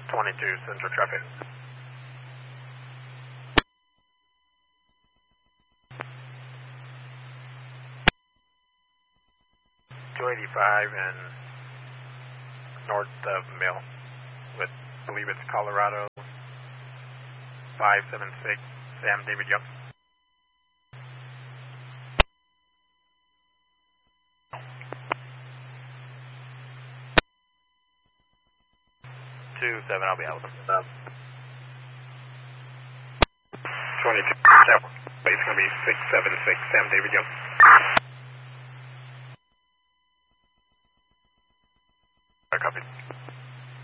22 Central Traffic. 285 and north of Mill with, I believe it's Colorado 576, Sam David Young. I'll be out with them. 22, it's going to be 676, Sam David Young.